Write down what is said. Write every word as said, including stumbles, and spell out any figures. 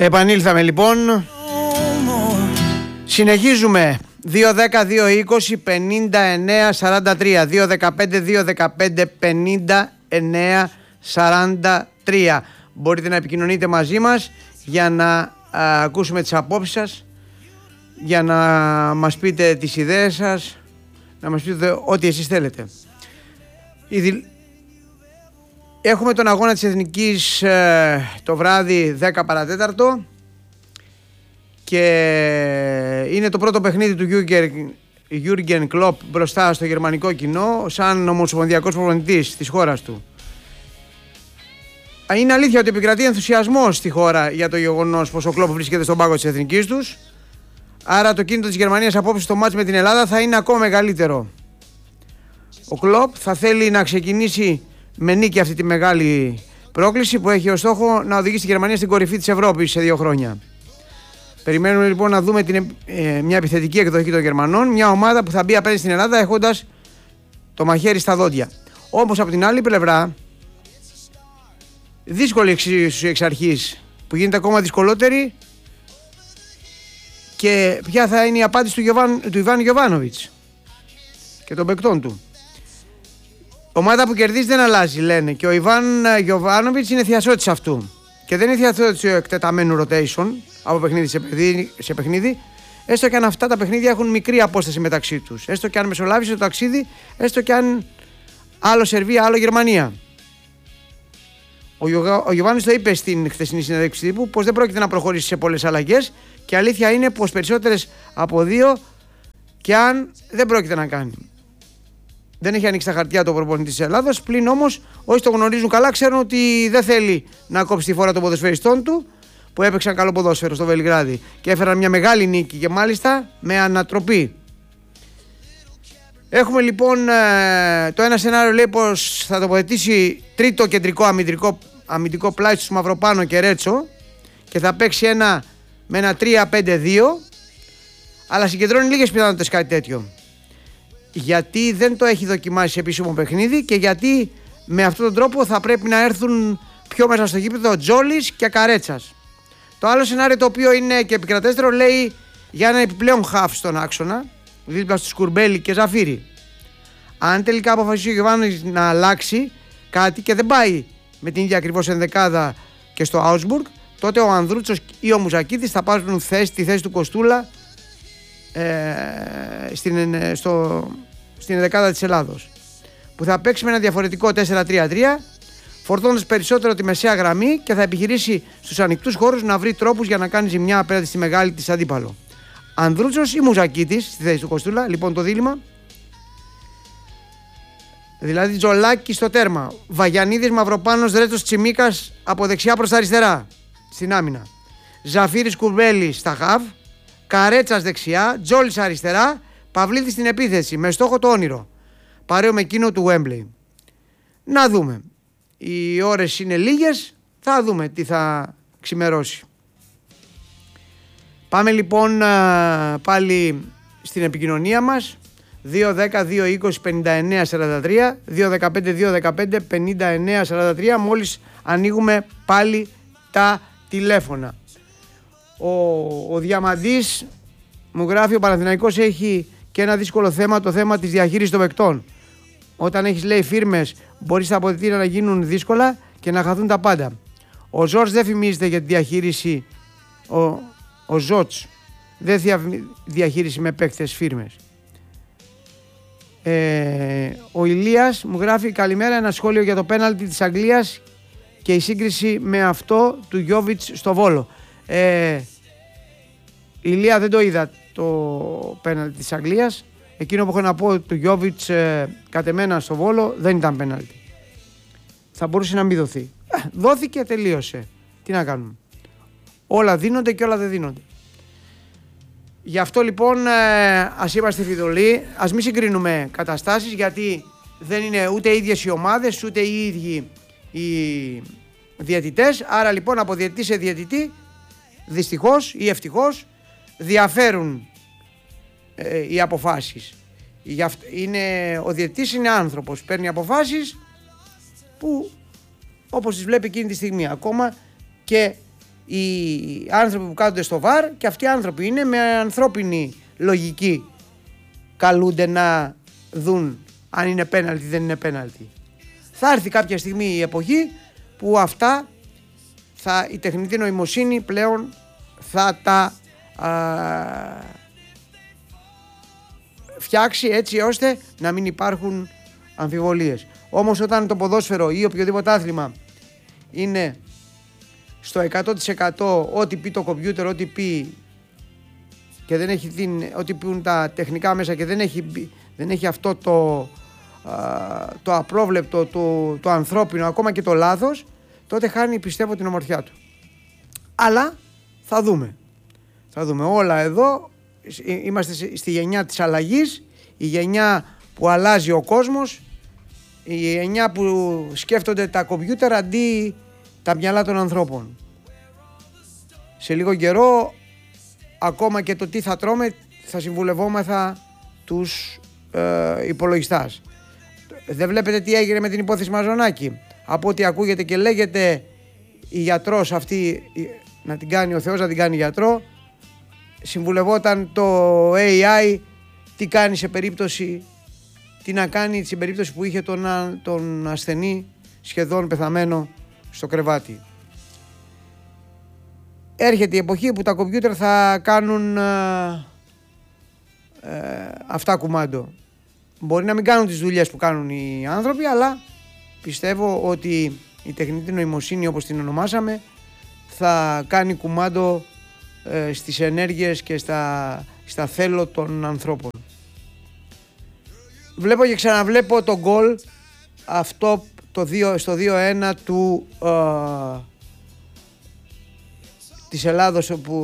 Επανήλθαμε λοιπόν. Συνεχίζουμε. δύο δέκα δύο είκοσι πενήντα εννέα σαράντα τρία, δύο δεκαπέντε δύο δεκαπέντε πενήντα εννέα σαράντα τρία. Μπορείτε να επικοινωνείτε μαζί μας για να α, ακούσουμε τις απόψεις σας, για να μας πείτε τις ιδέες σας, να μας πείτε ό,τι εσείς θέλετε. Δι... Έχουμε τον αγώνα της Εθνικής ε, το βράδυ δέκα παρατέταρτο και είναι το πρώτο παιχνίδι του Jürgen Klopp μπροστά στο γερμανικό κοινό σαν ομοσπονδιακός προπονητής της χώρας του. Είναι αλήθεια ότι επικρατεί ενθουσιασμός στη χώρα για το γεγονός πως ο Klopp βρίσκεται στον πάγκο της εθνικής τους, άρα το κίνητο της Γερμανίας απόψε στο μάτς με την Ελλάδα θα είναι ακόμα μεγαλύτερο. Ο Klopp θα θέλει να ξεκινήσει με νίκη αυτή τη μεγάλη πρόκληση που έχει ως στόχο να οδηγήσει τη Γερμανία στην κορυφή της Ευρώπης σε δύο χρόνια. Περιμένουμε λοιπόν να δούμε την, ε, μια επιθετική εκδοχή των Γερμανών, μια ομάδα που θα μπει απέναντι στην Ελλάδα έχοντας το μαχαίρι στα δόντια. Όμως από την άλλη πλευρά, δύσκολη εξίσου εξ αρχής, που γίνεται ακόμα δυσκολότερη, και ποια θα είναι η απάντηση του, Γιωβάν, του Ιβάν Γιοβάνοβιτς και των παικτών του. Ομάδα που κερδίζει δεν αλλάζει, λένε, και ο Ιβάν Γιοβάνοβιτς είναι θειασότης αυτού. Και δεν είναι θειασότης εκτεταμένου rotation από παιχνίδι σε, παιχνίδι σε παιχνίδι, έστω και αν αυτά τα παιχνίδια έχουν μικρή απόσταση μεταξύ τους. Έστω και αν μεσολάβησε το ταξίδι, έστω και αν άλλο Σερβία, άλλο Γερμανία. Ο, ο Γιοβάνοβιτς το είπε στην χθεσινή συνέντευξη τύπου πως δεν πρόκειται να προχωρήσει σε πολλές αλλαγές και αλήθεια είναι πως περισσότερες από δύο και αν δεν πρόκειται να κάνει. Δεν έχει ανοίξει τα χαρτιά το προπονητή της Ελλάδος, πλην όμως όσοι το γνωρίζουν καλά ξέρουν ότι δεν θέλει να κόψει τη φόρα των ποδοσφαιριστών του που έπαιξαν καλό ποδόσφαιρο στο Βελιγράδι και έφεραν μια μεγάλη νίκη και μάλιστα με ανατροπή. Έχουμε λοιπόν το ένα σενάριο, λέει πως θα τοποθετήσει τρίτο κεντρικό αμυντικό, αμυντικό πλάι στους Μαυροπάνο και Ρέτσο και θα παίξει ένα, με ένα τρία πέντε δύο, αλλά συγκεντρώνει λίγες πιθανότητες κάτι τέτοιο. Γιατί δεν το έχει δοκιμάσει σε επίσημο παιχνίδι και γιατί με αυτόν τον τρόπο θα πρέπει να έρθουν πιο μέσα στο γήπεδο Τζόλης και Καρέτσας. Το άλλο σενάριο, το οποίο είναι και επικρατέστερο, λέει για ένα επιπλέον χαφ στον άξονα δίπλα στους Κουρμπέλη και Ζαφύρι. Αν τελικά αποφασίσει ο Γιωβάνοβιτς να αλλάξει κάτι και δεν πάει με την ίδια ακριβώς ενδεκάδα και στο Augsburg, τότε ο Ανδρούτσος ή ο Μουζακίδης θα πάρουν θέση, τη θέση του Κοστούλα ε, στην, στο, στην ενδεκάδα της Ελλάδος, που θα παίξει με ένα διαφορετικό τέσσερα τρία τρία, φορτώνοντας περισσότερο τη μεσαία γραμμή και θα επιχειρήσει στους ανοιχτούς χώρους να βρει τρόπους για να κάνει ζημιά απέναντι στη μεγάλη της αντίπαλο. Ανδρούτσος ή Μουζακίτης στη θέση του Κοστούλα, λοιπόν το δίλημμα. Δηλαδή Τζολάκη στο τέρμα, Βαγιανίδης, Μαυροπάνος, Ρέτσος, Τσιμίκας από δεξιά προς τα αριστερά στην άμυνα, Ζαφύρης, Κουρμπέλη στα χαβ, Καρέτσας δεξιά, Τζόλης αριστερά, Παυλίδης στην επίθεση με στόχο το όνειρο, παρέο με εκείνο του Wembley. Να δούμε. Οι ώρες είναι λίγες, θα δούμε τι θα ξημερώσει. Πάμε λοιπόν πάλι στην επικοινωνία μας. δύο δέκα δύο είκοσι πενήντα εννέα σαράντα τρία, δύο δεκαπέντε δύο δεκαπέντε πενήντα εννέα σαράντα τρία, μόλις ανοίγουμε πάλι τα τηλέφωνα. Ο, ο Διαμαντής μου γράφει: ο Παναθηναϊκός έχει και ένα δύσκολο θέμα, το θέμα της διαχείρισης των παικτών. Όταν έχεις, λέει, φίρμες, μπορείς τα αποδυτήρια να γίνουν δύσκολα και να χαθούν τα πάντα. Ο Ζόρτς δεν φημίζεται για τη διαχείριση, ο, ο Ζότς δεν διαχείριση με παίκτες φίρμες. Ε, ο Ηλίας μου γράφει: καλημέρα, ένα σχόλιο για το πέναλτι της Αγγλίας και η σύγκριση με αυτό του Γιόβιτς στο Βόλο. Ε, Ηλία, δεν το είδα το πέναλτι της Αγγλίας. Εκείνο που έχω να πω του Γιόβιτς ε, κατ' εμένα στο Βόλο δεν ήταν πέναλτι. Θα μπορούσε να μην δοθεί. Ε, δόθηκε, τελείωσε. Τι να κάνουμε. Όλα δίνονται και όλα δεν δίνονται. Γι' αυτό λοιπόν ε, ας είμαστε φιδωλοί, ας μην συγκρίνουμε καταστάσεις, γιατί δεν είναι ούτε οι ίδιες οι ομάδες, ούτε οι ίδιοι οι διαιτητές. Άρα λοιπόν από διαιτητή σε διαιτητή, δυστυχώς ή ευτυχώς, διαφέρουν ε, οι αποφάσεις. Είναι, ο διαιτητής είναι άνθρωπος, παίρνει αποφάσεις που όπως τις βλέπει εκείνη τη στιγμή, ακόμα και οι άνθρωποι που κάθονται στο βαρ και αυτοί οι άνθρωποι είναι με ανθρώπινη λογική καλούνται να δουν αν είναι πέναλτι ή δεν είναι πέναλτι. Θα έρθει κάποια στιγμή η εποχή που αυτά θα, η τεχνητή νοημοσύνη πλέον θα τα α, φτιάξει έτσι ώστε να μην υπάρχουν αμφιβολίες. Όμως όταν το ποδόσφαιρο ή οποιοδήποτε άθλημα είναι στο εκατό τοις εκατό ό,τι πει το κομπιούτερ, ό,τι πει και δεν έχει την, ό,τι πούν τα τεχνικά μέσα και δεν έχει, δεν έχει αυτό το, α, το απρόβλεπτο, το, το ανθρώπινο, ακόμα και το λάθος, τότε χάνει, πιστεύω, την ομορφιά του. Αλλά θα δούμε. Θα δούμε όλα εδώ. Είμαστε στη γενιά της αλλαγής, η γενιά που αλλάζει ο κόσμος, η γενιά που σκέφτονται τα κομπιούτερ αντί τα μυαλά των ανθρώπων. Σε λίγο καιρό, ακόμα και το τι θα τρώμε θα συμβουλευόμεθα τους ε, υπολογιστάς. Δεν βλέπετε τι έγινε με την υπόθεση Μαζονάκη? Από ό,τι ακούγεται και λέγεται, η γιατρός αυτή, να την κάνει ο Θεός, να την κάνει γιατρό, συμβουλευόταν το έι άι τι κάνει σε περίπτωση, τι να κάνει σε περίπτωση που είχε τον, τον ασθενή σχεδόν πεθαμένο στο κρεβάτι. Έρχεται η εποχή που τα κομπιούτερ θα κάνουν ε, ε, αυτά κουμάντο. Μπορεί να μην κάνουν τις δουλειές που κάνουν οι άνθρωποι, αλλά πιστεύω ότι η τεχνητή νοημοσύνη, όπως την ονομάσαμε, θα κάνει κουμάντο ε, στις ενέργειες και στα, στα θέλω των ανθρώπων. Βλέπω και ξαναβλέπω το γκολ αυτό το δύο, στο δύο ένα του ε, της Ελλάδος, όπου